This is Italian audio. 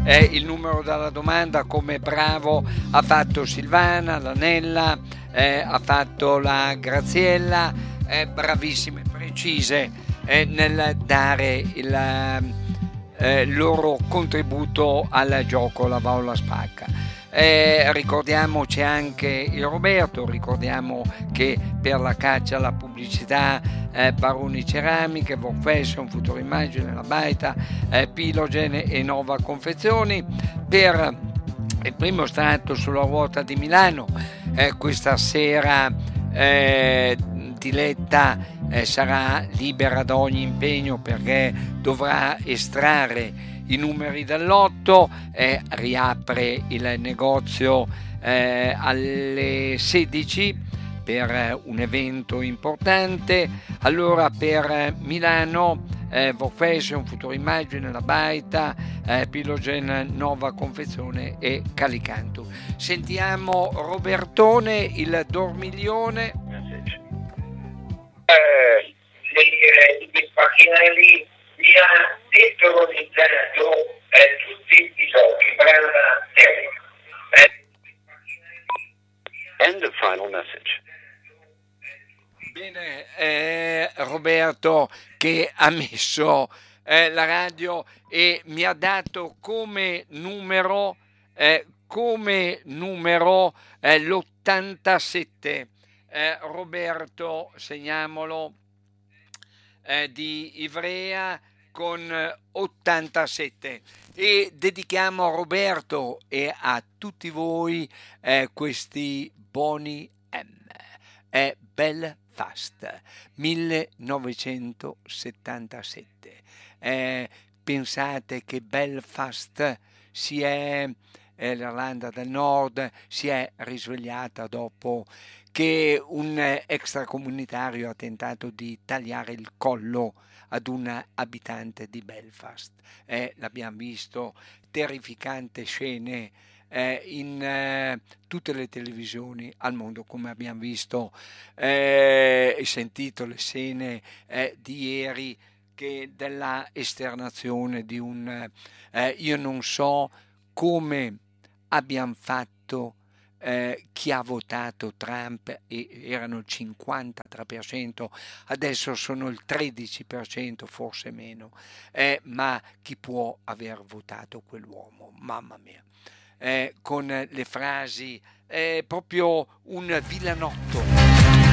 il numero della domanda, come bravo ha fatto Silvana, l'Anella, ha fatto la Graziella, bravissime, precise nel dare il loro contributo al gioco La va o la spacca. Ricordiamoci anche il Roberto, ricordiamo che per la caccia alla pubblicità Baroni Ceramiche, Vogue Fashion, Futuro Immagine, La Baita, Pilogen e Nova Confezioni. Per il primo strato sulla ruota di Milano questa sera Diletta sarà libera da ogni impegno perché dovrà estrarre i numeri del lotto, riapre il negozio alle 16 per un evento importante. Allora per Milano Vogue Fashion, Futuro Immagine, La Baita, Pilogen, Nova Confezione e Calicanto. Sentiamo Robertone, il dormiglione. I macchinari mi ha detronizzato tutti i giochi branda tecnica. End of final message. Bene, Roberto che ha messo la radio e mi ha dato come numero l'87. Roberto, segniamolo, di Ivrea con 87, e dedichiamo a Roberto e a tutti voi questi buoni M. È Belfast 1977. Pensate che Belfast l'Irlanda del Nord si è risvegliata dopo che un extracomunitario ha tentato di tagliare il collo ad un abitante di Belfast. L'abbiamo visto, terrificanti scene in tutte le televisioni al mondo, come abbiamo visto e sentito le scene di ieri della esternazione di un io non so come abbiamo fatto. Chi ha votato Trump erano il 53%, adesso sono il 13%, forse meno, ma chi può aver votato quell'uomo? Mamma mia, con le frasi, proprio un villanotto.